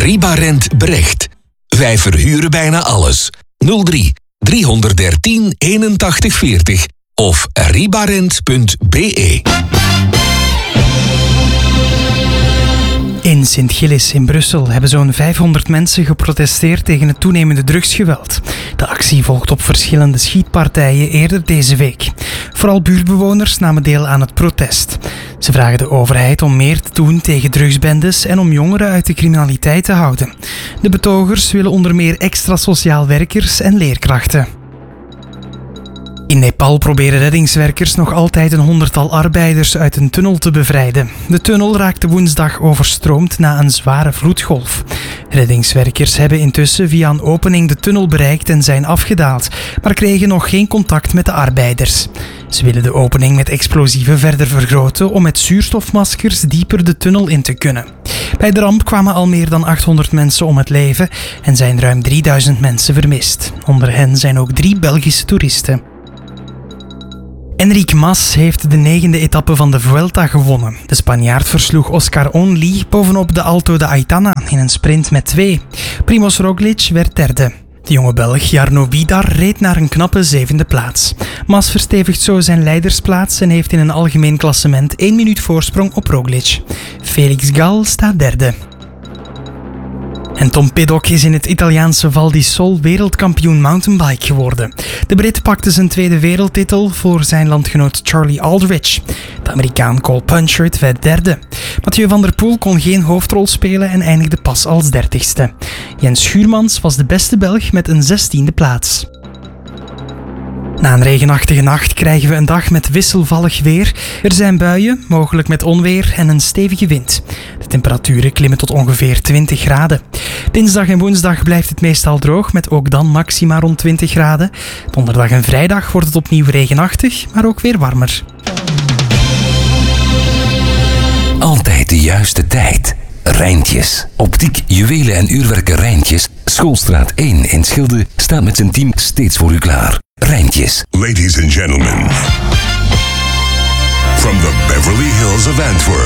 Ribarent Brecht. Wij verhuren bijna alles. 03 313 81 40 of ribarent.be. In Sint-Gillis in Brussel hebben zo'n 500 mensen geprotesteerd tegen het toenemende drugsgeweld. De actie volgt op verschillende schietpartijen eerder deze week. Vooral buurtbewoners namen deel aan het protest. Ze vragen de overheid om meer te doen tegen drugsbendes en om jongeren uit de criminaliteit te houden. De betogers willen onder meer extra sociaal werkers en leerkrachten. In Nepal proberen reddingswerkers nog altijd een 100-tal arbeiders uit een tunnel te bevrijden. De tunnel raakte woensdag overstroomd na een zware vloedgolf. Reddingswerkers hebben intussen via een opening de tunnel bereikt en zijn afgedaald, maar kregen nog geen contact met de arbeiders. Ze willen de opening met explosieven verder vergroten om met zuurstofmaskers dieper de tunnel in te kunnen. Bij de ramp kwamen al meer dan 800 mensen om het leven en zijn ruim 3000 mensen vermist. Onder hen zijn ook 3 Belgische toeristen. Enric Mas heeft de 9e etappe van de Vuelta gewonnen. De Spanjaard versloeg Oscar Only bovenop de Alto de Aitana in een sprint met 2. Primoz Roglic werd derde. De jonge Belg Jarno Vidar reed naar een knappe 7e plaats. Mas verstevigt zo zijn leidersplaats en heeft in een algemeen klassement 1 minuut voorsprong op Roglic. Felix Gal staat derde. En Tom Pidcock is in het Italiaanse Val di Sol wereldkampioen mountainbike geworden. De Brit pakte zijn 2e wereldtitel voor zijn landgenoot Charlie Aldridge. De Amerikaan Cole Punchard werd derde. Mathieu van der Poel kon geen hoofdrol spelen en eindigde pas als 30ste. Jens Schuurmans was de beste Belg met een 16e plaats. Na een regenachtige nacht krijgen we een dag met wisselvallig weer. Er zijn buien, mogelijk met onweer en een stevige wind. De temperaturen klimmen tot ongeveer 20 graden. Dinsdag en woensdag blijft het meestal droog, met ook dan maxima rond 20 graden. Donderdag en vrijdag wordt het opnieuw regenachtig, maar ook weer warmer. Altijd de juiste tijd. Rijntjes. Optiek, juwelen en uurwerken Rijntjes. Schoolstraat 1 in Schilde staat met zijn team steeds voor u klaar. Rijntjes. Ladies and gentlemen, from the Beverly Hills of Antwerp.